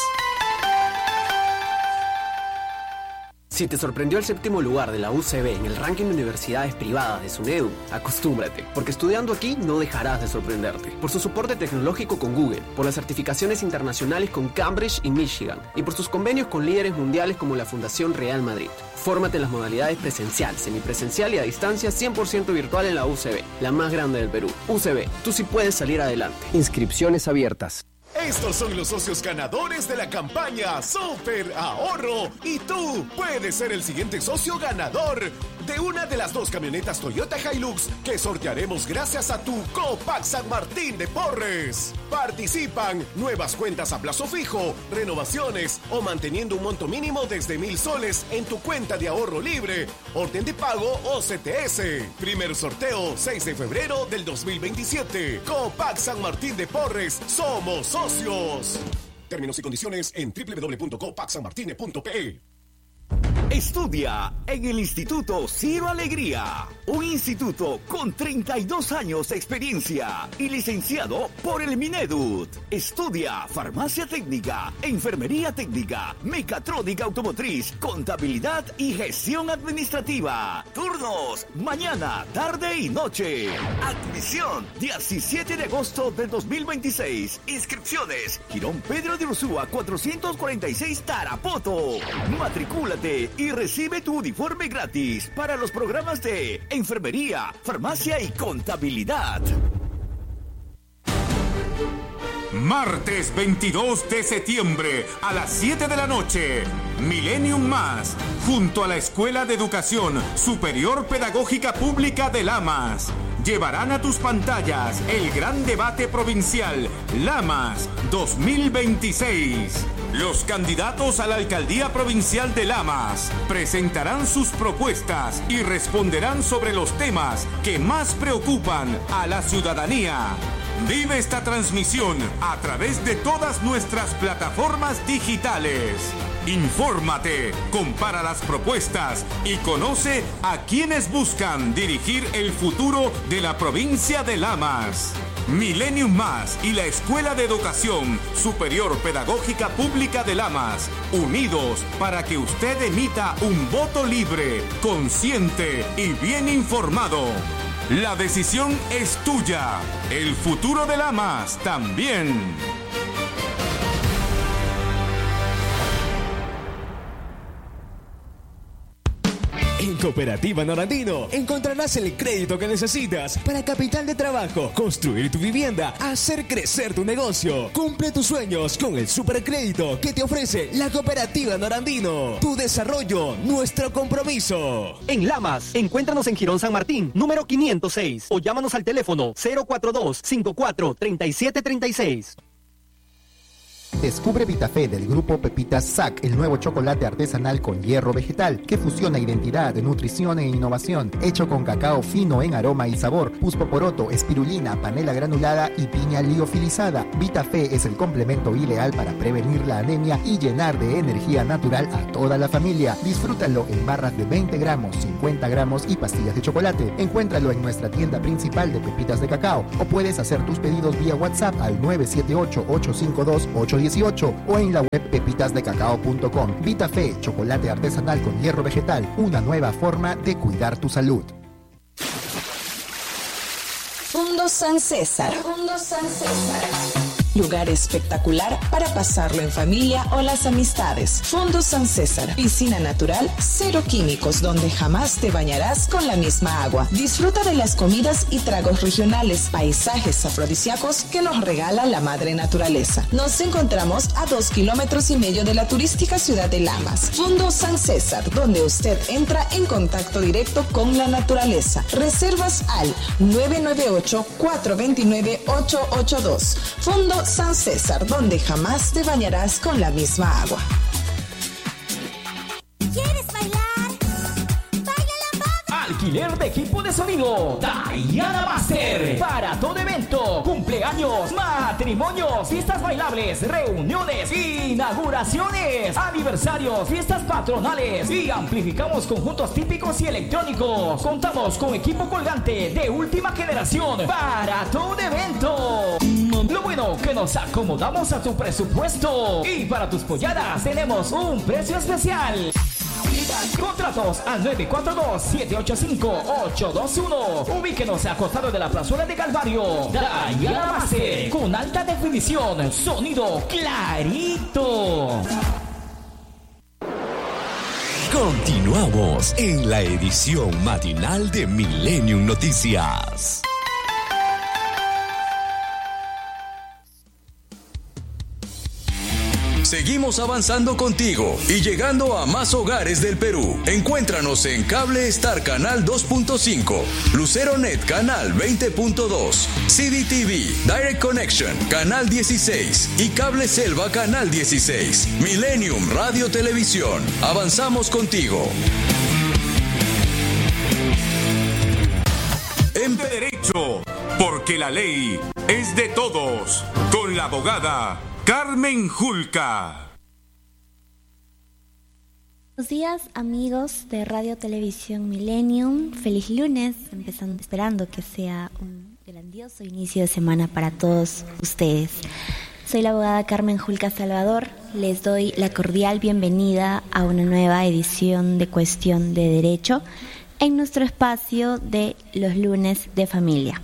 Si te sorprendió el 7º lugar de la UCB en el ranking de universidades privadas de SUNEDU, acostúmbrate, porque estudiando aquí no dejarás de sorprenderte. Por su soporte tecnológico con Google, por las certificaciones internacionales con Cambridge y Michigan, y por sus convenios con líderes mundiales como la Fundación Real Madrid. Fórmate en las modalidades presencial, semipresencial y a distancia 100% virtual en la UCB, la más grande del Perú. UCB, tú sí puedes salir adelante. Inscripciones abiertas. Estos son los socios ganadores de la campaña Super Ahorro y tú puedes ser el siguiente socio ganador de una de las 2 camionetas Toyota Hilux que sortearemos gracias a tu Copac San Martín de Porres. Participan nuevas cuentas a plazo fijo, renovaciones o manteniendo un monto mínimo desde 1,000 soles en tu cuenta de ahorro libre, orden de pago o CTS. Primer sorteo 6 de febrero del 2027. Copac San Martín de Porres, somos socios. Términos y condiciones en www.copacsanmartine.pe. Estudia en el Instituto Ciro Alegría, un instituto con 32 años de experiencia y licenciado por el Minedut. Estudia farmacia técnica, enfermería técnica, mecatrónica automotriz, contabilidad y gestión administrativa. Turnos, mañana, tarde y noche. Admisión, 17 de agosto del 2026. Inscripciones, Girón Pedro de Ursúa 446 Tarapoto. Matricúlate y recibe tu uniforme gratis para los programas de enfermería, farmacia y contabilidad. Martes 22 de septiembre a las 7 de la noche, Millennium Más, junto a la Escuela de Educación Superior Pedagógica Pública de Lamas, llevarán a tus pantallas el gran debate provincial Lamas 2026. Los candidatos a la alcaldía provincial de Lamas presentarán sus propuestas y responderán sobre los temas que más preocupan a la ciudadanía. Vive esta transmisión a través de todas nuestras plataformas digitales. Infórmate, compara las propuestas y conoce a quienes buscan dirigir el futuro de la provincia de Lamas. Millennium Más y la Escuela de Educación Superior Pedagógica Pública de Lamas, unidos para que usted emita un voto libre, consciente y bien informado. La decisión es tuya. El futuro de Lamas también. En Cooperativa Norandino encontrarás el crédito que necesitas para capital de trabajo, construir tu vivienda, hacer crecer tu negocio. Cumple tus sueños con el supercrédito que te ofrece la Cooperativa Norandino. Tu desarrollo, nuestro compromiso. En Lamas, encuéntranos en Girón San Martín, número 506, o llámanos al teléfono 042-54-3736. Descubre VitaFe del grupo Pepitas SAC, el nuevo chocolate artesanal con hierro vegetal que fusiona identidad, nutrición e innovación, hecho con cacao fino en aroma y sabor, puspoporoto, espirulina, panela granulada y piña liofilizada. VitaFe es el complemento ideal para prevenir la anemia y llenar de energía natural a toda la familia. Disfrútalo en barras de 20 gramos, 50 gramos y pastillas de chocolate. Encuéntralo en nuestra tienda principal de pepitas de cacao o puedes hacer tus pedidos vía WhatsApp al 978-852-818 o en la web pepitasdecacao.com. VitaFe, chocolate artesanal con hierro vegetal, una nueva forma de cuidar tu salud. Fundo San César. Lugar espectacular para pasarlo en familia o las amistades. Fundo San César. Piscina natural, cero químicos, donde jamás te bañarás con la misma agua. Disfruta de las comidas y tragos regionales, paisajes afrodisíacos que nos regala la madre naturaleza. Nos encontramos a 2,5 kilómetros de la turística ciudad de Lamas. Fundo San César, donde usted entra en contacto directo con la naturaleza. Reservas al 998-429-882. Fundo San César, donde jamás te bañarás con la misma agua. ¿Quieres bailar? Alquiler de equipo de sonido Diana Master para todo evento, cumpleaños, matrimonios, fiestas bailables, reuniones, inauguraciones, aniversarios, fiestas patronales y amplificamos conjuntos típicos y electrónicos. Contamos con equipo colgante de última generación para todo evento. Lo bueno que nos acomodamos a tu presupuesto y para tus polladas tenemos un precio especial. Contratos al 942-785-821. Ubíquenos a costado de la plazuela de Calvario. Diana Master, con alta definición, sonido clarito. Continuamos en la edición matinal de Millennium Noticias. Seguimos avanzando contigo y llegando a más hogares del Perú. Encuéntranos en Cable Star Canal 2.5, Lucero Net Canal 20.2, CDTV Direct Connection Canal 16 y Cable Selva Canal 16. Millennium Radio Televisión. Avanzamos contigo. En Derecho, porque la ley es de todos. Con la abogada Carmen Julca. Buenos días, amigos de Radio Televisión Millennium. Feliz lunes, esperando que sea un grandioso inicio de semana para todos ustedes. Soy la abogada Carmen Julca Salvador. Les doy la cordial bienvenida a una nueva edición de Cuestión de Derecho en nuestro espacio de los lunes de familia.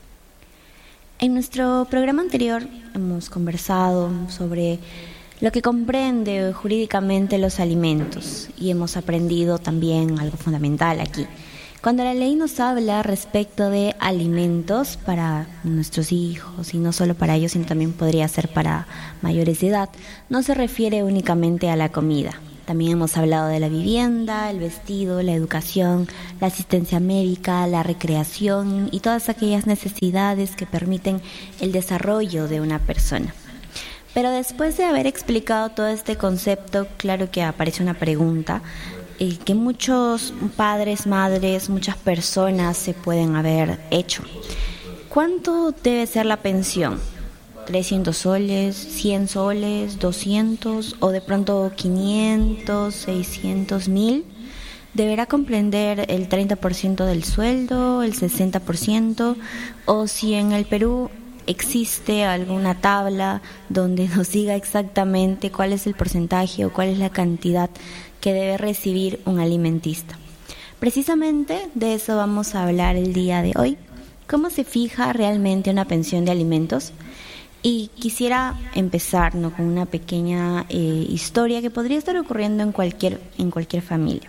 En nuestro programa anterior hemos conversado sobre lo que comprende jurídicamente los alimentos y hemos aprendido también algo fundamental aquí. Cuando la ley nos habla respecto de alimentos para nuestros hijos, y no solo para ellos, sino también podría ser para mayores de edad, no se refiere únicamente a la comida. También hemos hablado de la vivienda, el vestido, la educación, la asistencia médica, la recreación y todas aquellas necesidades que permiten el desarrollo de una persona. Pero después de haber explicado todo este concepto, claro que aparece una pregunta que muchos padres, madres, muchas personas se pueden haber hecho. ¿Cuánto debe ser la pensión? ¿300 soles, 100 soles, 200 o de pronto 500, 600, 1000? ¿Deberá comprender el 30% del sueldo, el 60%? ¿O si en el Perú existe alguna tabla donde nos diga exactamente cuál es el porcentaje o cuál es la cantidad que debe recibir un alimentista? Precisamente de eso vamos a hablar el día de hoy. ¿Cómo se fija realmente una pensión de alimentos? Y quisiera empezar con una pequeña historia que podría estar ocurriendo en cualquier familia.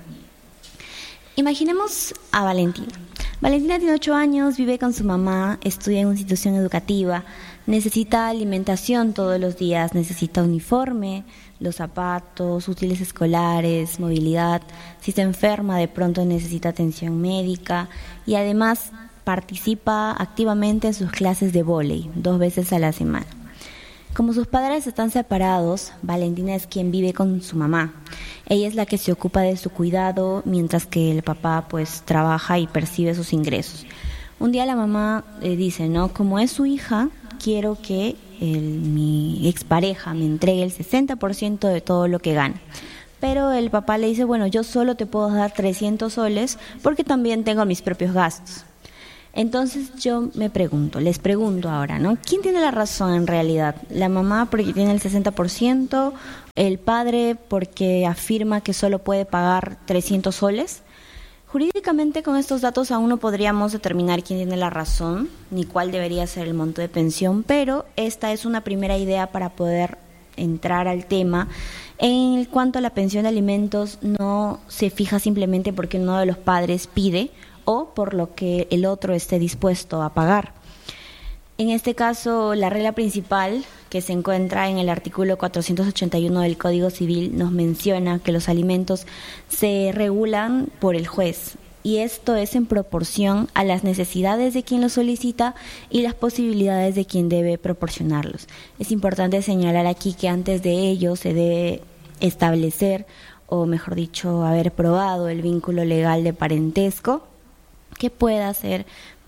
Imaginemos a Valentina. Valentina tiene 8 años, vive con su mamá, estudia en una institución educativa, necesita alimentación todos los días, necesita uniforme, los zapatos, útiles escolares, movilidad. Si se enferma, de pronto necesita atención médica y además participa activamente en sus clases de vóley 2 veces a la semana. Como sus padres están separados, Valentina es quien vive con su mamá. Ella es la que se ocupa de su cuidado, mientras que el papá pues trabaja y percibe sus ingresos. Un día la mamá dice, ¿no? Como es su hija, quiero que mi expareja me entregue el 60% de todo lo que gana. Pero el papá le dice, bueno, yo solo te puedo dar 300 soles porque también tengo mis propios gastos. Entonces yo les pregunto ahora, ¿no? ¿Quién tiene la razón en realidad? ¿La mamá porque tiene el 60%? ¿El padre porque afirma que solo puede pagar 300 soles? Jurídicamente con estos datos aún no podríamos determinar quién tiene la razón ni cuál debería ser el monto de pensión, pero esta es una primera idea para poder entrar al tema. En cuanto a la pensión de alimentos, no se fija simplemente porque uno de los padres pide o por lo que el otro esté dispuesto a pagar. En este caso, la regla principal que se encuentra en el artículo 481 del Código Civil nos menciona que los alimentos se regulan por el juez y esto es en proporción a las necesidades de quien los solicita y las posibilidades de quien debe proporcionarlos. Es importante señalar aquí que antes de ello se debe establecer, o mejor dicho, haber probado el vínculo legal de parentesco que pueda hacer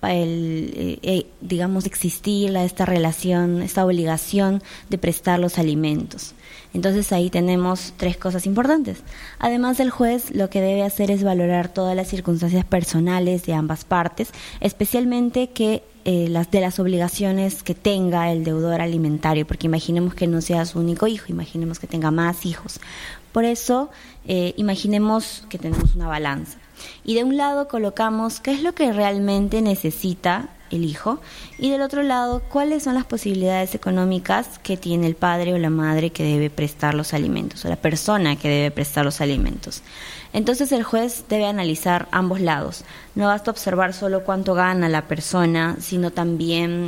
existir esta relación, esta obligación de prestar los alimentos. Entonces ahí tenemos 3 cosas importantes. Además, el juez lo que debe hacer es valorar todas las circunstancias personales de ambas partes, especialmente las obligaciones que tenga el deudor alimentario, porque imaginemos que no sea su único hijo, imaginemos que tenga más hijos. Por eso, imaginemos que tenemos una balanza. Y de un lado colocamos qué es lo que realmente necesita el hijo y del otro lado cuáles son las posibilidades económicas que tiene el padre o la madre que debe prestar los alimentos o la persona que debe prestar los alimentos. Entonces el juez debe analizar ambos lados. No basta observar solo cuánto gana la persona, sino también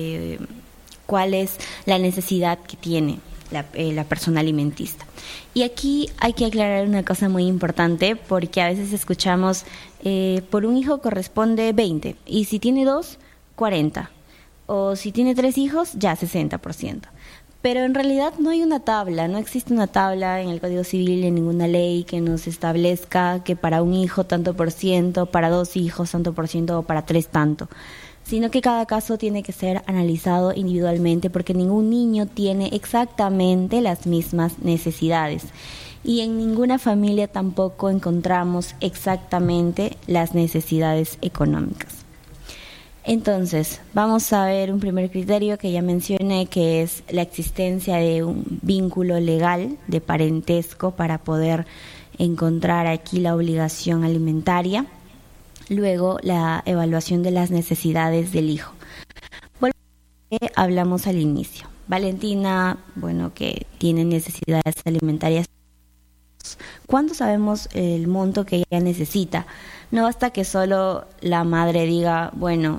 cuál es la necesidad que tiene la persona alimentista. Y aquí hay que aclarar una cosa muy importante, porque a veces escuchamos por un hijo corresponde 20 y si tiene 2, 40 o si tiene 3 hijos ya 60%. Pero en realidad no hay una tabla, no existe una tabla en el Código Civil, en ninguna ley que nos establezca que para un hijo tanto por ciento, para 2 hijos tanto por ciento o para 3 tanto, sino que cada caso tiene que ser analizado individualmente porque ningún niño tiene exactamente las mismas necesidades y en ninguna familia tampoco encontramos exactamente las necesidades económicas. Entonces, vamos a ver un primer criterio que ya mencioné, que es la existencia de un vínculo legal de parentesco para poder encontrar aquí la obligación alimentaria. Luego, la evaluación de las necesidades del hijo. Hablamos al inicio. Valentina, que tiene necesidades alimentarias. ¿Cuándo sabemos el monto que ella necesita? No basta que solo la madre diga,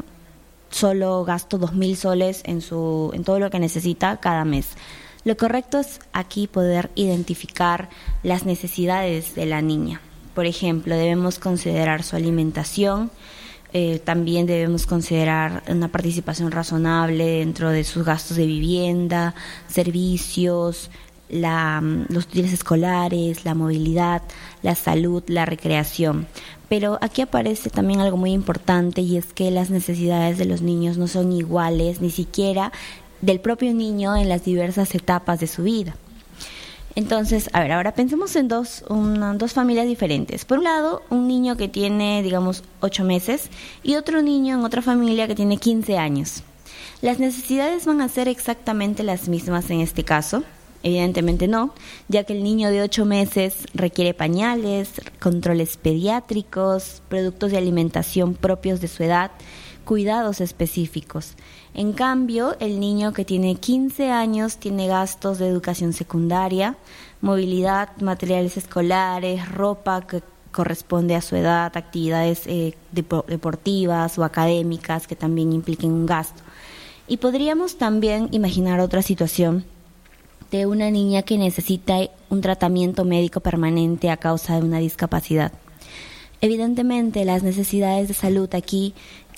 solo gasto 2.000 soles en todo lo que necesita cada mes. Lo correcto es aquí poder identificar las necesidades de la niña. Por ejemplo, debemos considerar su alimentación, también debemos considerar una participación razonable dentro de sus gastos de vivienda, servicios, los útiles escolares, la movilidad, la salud, la recreación. Pero aquí aparece también algo muy importante y es que las necesidades de los niños no son iguales, ni siquiera del propio niño en las diversas etapas de su vida. Entonces, ahora pensemos en dos familias diferentes. Por un lado, un niño que tiene, 8 meses y otro niño en otra familia que tiene 15 años. ¿Las necesidades van a ser exactamente las mismas en este caso? Evidentemente no, ya que el niño de 8 meses requiere pañales, controles pediátricos, productos de alimentación propios de su edad, cuidados específicos. En cambio, el niño que tiene 15 años tiene gastos de educación secundaria, movilidad, materiales escolares, ropa que corresponde a su edad, actividades deportivas o académicas que también impliquen un gasto. Y podríamos también imaginar otra situación de una niña que necesita un tratamiento médico permanente a causa de una discapacidad. Evidentemente, las necesidades de salud aquí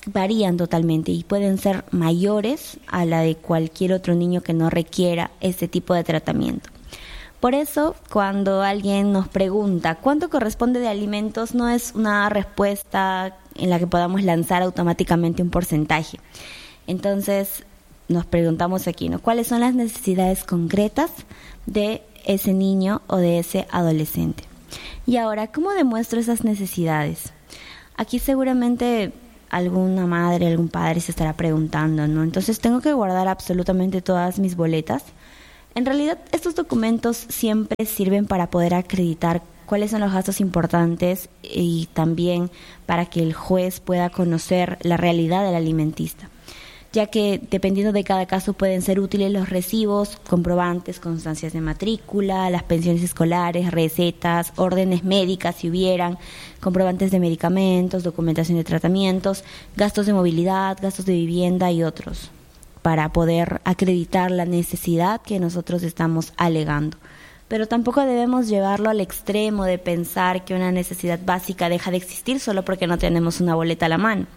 varían totalmente y pueden ser mayores a la de cualquier otro niño que no requiera este tipo de tratamiento. Por eso, cuando alguien nos pregunta cuánto corresponde de alimentos, no es una respuesta en la que podamos lanzar automáticamente un porcentaje. Entonces, nos preguntamos aquí, ¿no? ¿Cuáles son las necesidades concretas de ese niño o de ese adolescente? Y ahora, ¿cómo demuestro esas necesidades? Aquí seguramente alguna madre, algún padre se estará preguntando, ¿no? Entonces, ¿tengo que guardar absolutamente todas mis boletas? En realidad, estos documentos siempre sirven para poder acreditar cuáles son los gastos importantes y también para que el juez pueda conocer la realidad del alimentista, ya que dependiendo de cada caso pueden ser útiles los recibos, comprobantes, constancias de matrícula, las pensiones escolares, recetas, órdenes médicas si hubieran, comprobantes de medicamentos, documentación de tratamientos, gastos de movilidad, gastos de vivienda y otros, para poder acreditar la necesidad que nosotros estamos alegando. Pero tampoco debemos llevarlo al extremo de pensar que una necesidad básica deja de existir solo porque no tenemos una boleta a la mano.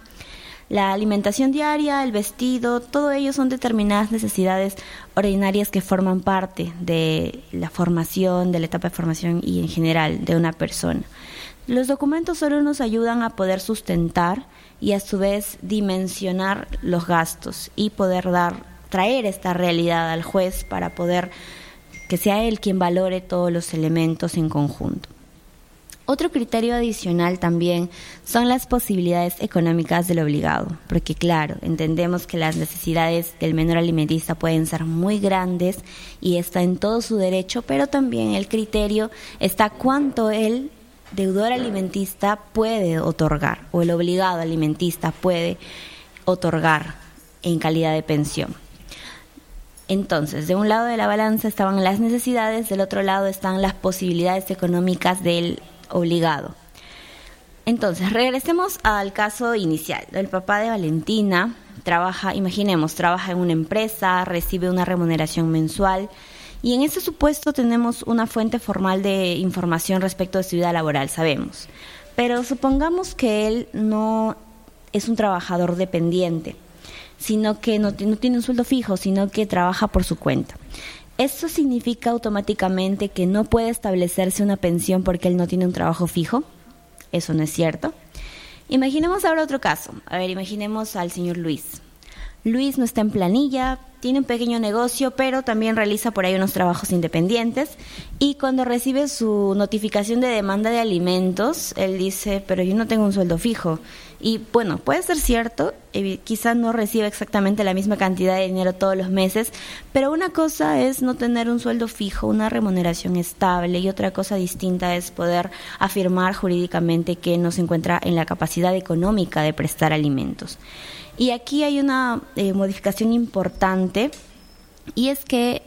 La alimentación diaria, el vestido, todo ello son determinadas necesidades ordinarias que forman parte de la formación, de la etapa de formación y en general de una persona. Los documentos solo nos ayudan a poder sustentar y a su vez dimensionar los gastos y poder traer esta realidad al juez para poder que sea él quien valore todos los elementos en conjunto. Otro criterio adicional también son las posibilidades económicas del obligado, porque claro, entendemos que las necesidades del menor alimentista pueden ser muy grandes y está en todo su derecho, pero también el criterio está cuánto el deudor alimentista puede otorgar o el obligado alimentista puede otorgar en calidad de pensión. Entonces, de un lado de la balanza estaban las necesidades, del otro lado están las posibilidades económicas del obligado. Entonces, regresemos al caso inicial. El papá de Valentina trabaja en una empresa, recibe una remuneración mensual y en ese supuesto tenemos una fuente formal de información respecto de su vida laboral, sabemos. Pero supongamos que él no es un trabajador dependiente, sino que no tiene un sueldo fijo, sino que trabaja por su cuenta. ¿Esto significa automáticamente que no puede establecerse una pensión porque él no tiene un trabajo fijo? Eso no es cierto. Imaginemos ahora otro caso. Imaginemos al señor Luis. Luis no está en planilla, tiene un pequeño negocio, pero también realiza por ahí unos trabajos independientes y cuando recibe su notificación de demanda de alimentos, él dice, pero yo no tengo un sueldo fijo. Y bueno, puede ser cierto, quizás no reciba exactamente la misma cantidad de dinero todos los meses, pero una cosa es no tener un sueldo fijo, una remuneración estable, y otra cosa distinta es poder afirmar jurídicamente que no se encuentra en la capacidad económica de prestar alimentos. Y aquí hay una modificación importante, y es que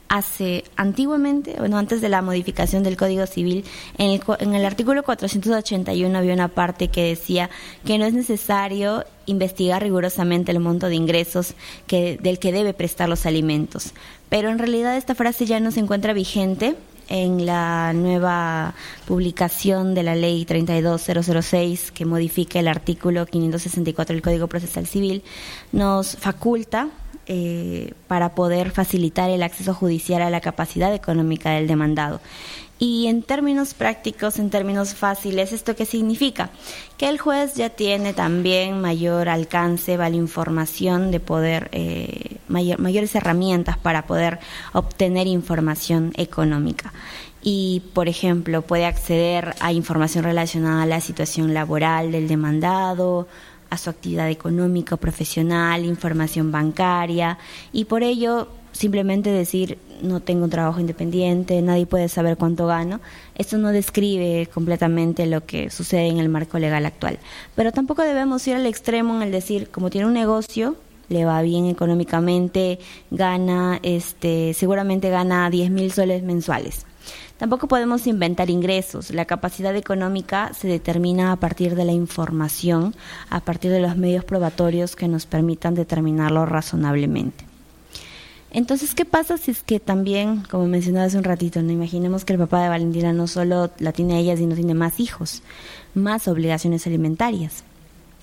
antes de la modificación del Código Civil, en el artículo 481 había una parte que decía que no es necesario investigar rigurosamente el monto de ingresos del que debe prestar los alimentos. Pero en realidad esta frase ya no se encuentra vigente en la nueva publicación de la Ley 32006, que modifica el artículo 564 del Código Procesal Civil, nos faculta para poder facilitar el acceso judicial a la capacidad económica del demandado. Y en términos prácticos, en términos fáciles, ¿esto qué significa? Que el juez ya tiene también mayor alcance, información de poder, mayores herramientas para poder obtener información económica. Y, por ejemplo, puede acceder a información relacionada a la situación laboral del demandado, a su actividad económica o profesional, información bancaria, y por ello simplemente decir no tengo un trabajo independiente, nadie puede saber cuánto gano, esto no describe completamente lo que sucede en el marco legal actual. Pero tampoco debemos ir al extremo en el decir, como tiene un negocio, le va bien económicamente, seguramente gana 10,000 soles mensuales. Tampoco podemos inventar ingresos. La capacidad económica se determina a partir de la información, a partir de los medios probatorios que nos permitan determinarlo razonablemente. Entonces, ¿qué pasa si es que también, como mencionaba hace un ratito, no imaginemos que el papá de Valentina no solo la tiene ella, sino tiene más hijos, más obligaciones alimentarias?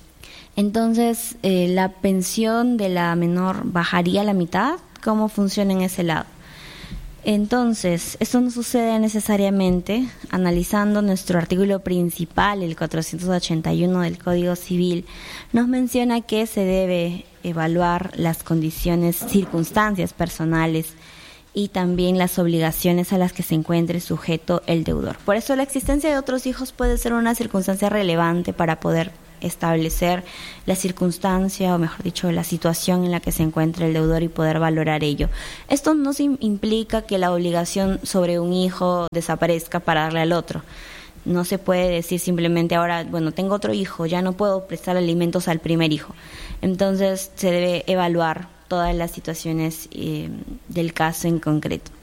Entonces, la pensión de la menor bajaría a la mitad. ¿Cómo funciona en ese lado? Entonces, esto no sucede necesariamente. Analizando nuestro artículo principal, el 481 del Código Civil, nos menciona que se debe evaluar las condiciones, circunstancias personales y también las obligaciones a las que se encuentre sujeto el deudor. Por eso la existencia de otros hijos puede ser una circunstancia relevante para poder establecer la circunstancia, o mejor dicho, la situación en la que se encuentra el deudor y poder valorar ello. Esto no implica que la obligación sobre un hijo desaparezca para darle al otro. No se puede decir simplemente ahora, bueno, tengo otro hijo, ya no puedo prestar alimentos al primer hijo. Entonces se debe evaluar todas las situaciones del caso en concreto.